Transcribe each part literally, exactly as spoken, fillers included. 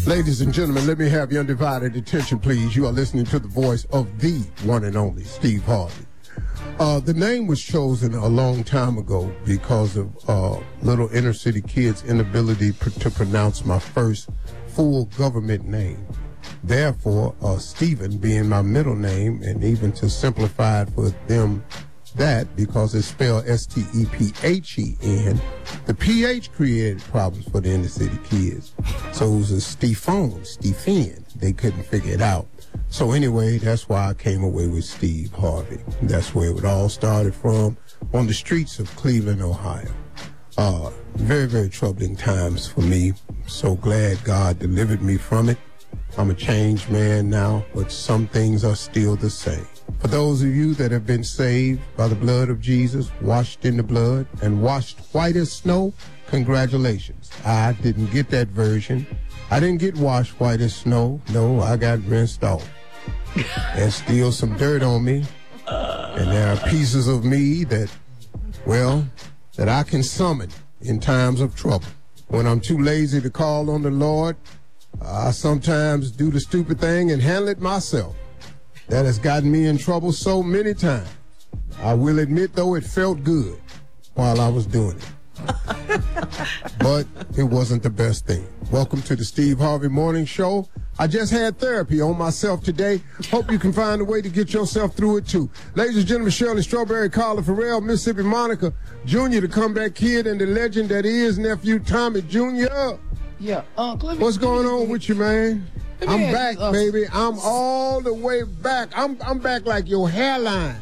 Ladies and gentlemen, let me have your undivided attention, please. You are listening to the voice of the one and only Steve Harvey. Uh, the name was chosen a long time ago because of uh, little inner city kids' inability pr- to pronounce my first full government name. Therefore, uh, Stephen being my middle name, and even to simplify it for them, that because it's spelled S T E P H E N, the P H created problems for the inner city kids. So it was a Stephone, Stephen. They couldn't figure it out. So anyway, that's why I came away with Steve Harvey. That's where it all started from, on the streets of Cleveland, Ohio. Uh, very, very troubling times for me. So glad God delivered me from it. I'm a changed man now, but some things are still the same. For those of you that have been saved by the blood of Jesus, washed in the blood, and washed white as snow, congratulations. I didn't get that version. I didn't get washed white as snow. No, I got rinsed off. There's still some dirt on me, and there are pieces of me that, well, that I can summon in times of trouble. When I'm too lazy to call on the Lord, I sometimes do the stupid thing and handle it myself. That has gotten me in trouble so many times. I will admit, though, it felt good while I was doing it. But it wasn't the best thing. Welcome to the Steve Harvey Morning Show. I just had therapy on myself today. Hope you can find a way to get yourself through it, too. Ladies and gentlemen, Shirley Strawberry, Carla Farrell, Mississippi Monica Junior, the comeback kid, and the legend that is nephew Tommy Junior Yeah, Uncle. What's going on with you, man? I'm me back, ask, uh, baby. I'm all the way back. I'm I'm back like your hairline.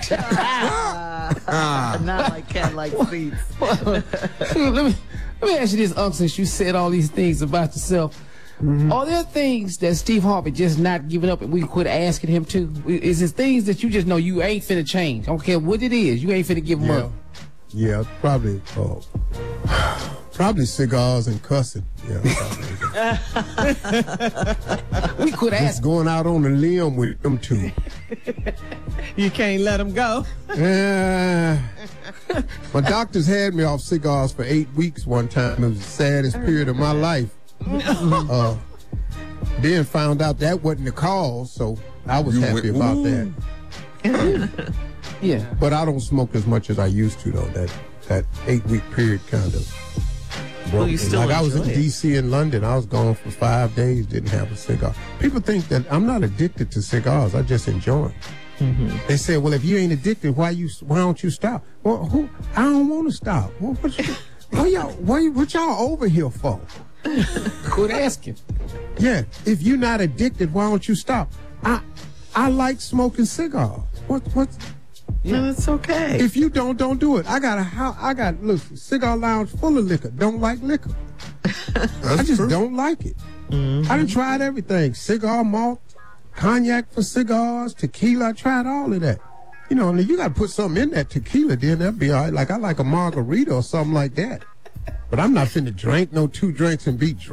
Not like cat-like seats. let me let me ask you this, Uncle. Since you said all these things about yourself, mm-hmm. Are there things that Steve Harvey just not giving up, and we quit asking him to? Is it things that you just know you ain't finna change? I don't care what it is, you ain't finna give him Yeah, up. yeah, probably. Oh. Probably cigars and cussing. Yeah. We could Just ask. going out on a limb with them two. You can't let them go. Yeah. My doctors had me off cigars for eight weeks one time. It was the saddest period of my life. Uh, then found out that wasn't the cause, so I was You happy went, about ooh. that. Yeah. But I don't smoke as much as I used to, though. That that eight-week period kind of broke you me. still Like I was in enjoy it. D C and London. I was gone for five days, didn't have a cigar. People think that I'm not addicted to cigars. I just enjoy them. Mm-hmm. They say, well, if you ain't addicted, why you why don't you stop? Well, who? I don't want to stop. Well, what, you, why y'all, why, what y'all over here for? Quit asking. Yeah, if you're not addicted, why don't you stop? I I like smoking cigars. What what? No, it's okay. If you don't, don't do it. I got a house. I got look cigar lounge full of liquor. Don't like liquor. I just true. don't like it. Mm-hmm. I done tried everything: cigar malt, cognac for cigars, tequila. I tried all of that. You know, and you got to put something in that tequila. Then that'd be all right. Like I like a margarita or something like that. But I'm not finna drink no two drinks and be drunk.